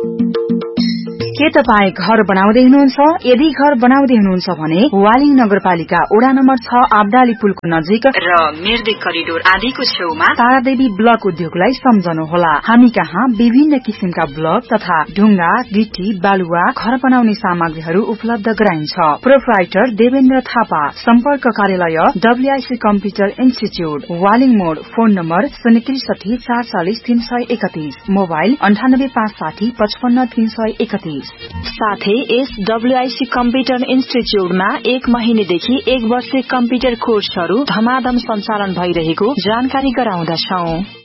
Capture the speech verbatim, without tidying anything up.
के तपाई घर बनाउँदै हुनुहुन्छ? यदि घर बनाउँदै हुनुहुन्छ भने वालिङ नगरपालिका वडा नम्बर छ आब्दाली पुलको नजिक र मिर्दी करिडोर आदिको छेउमा तारादेवी ब्लक उद्योगलाई सम्झनुहोला। हामी कहाँ विभिन्न किसिमका ब्लक तथा ढुङ्गा, गिटी, बालुवा, घर बनाउने सामग्रीहरू उपलब्ध गराइन्छ। प्रोप्राइटर देवेन्द्र थापा। सम्पर्क कार्यालय डब्ल्युआईसी कम्प्युटर इन्स्टिच्युट, वालिङ मोड। फोन नम्बर शून्य त्रिसठी चार चालिस तीन सय एकतीस, मोबाइल अन्ठानब्बे पाँच साठी पचपन्न तीन सय एकतीस। साथै यस डब्ल्युआईसी कम्प्युटर इन्स्टिच्युटमा एक महिनेदेखि एक वर्ष कम्प्युटर कोर्सहरू धमाधम सञ्चालन भइरहेको जानकारी गराउँदछौं।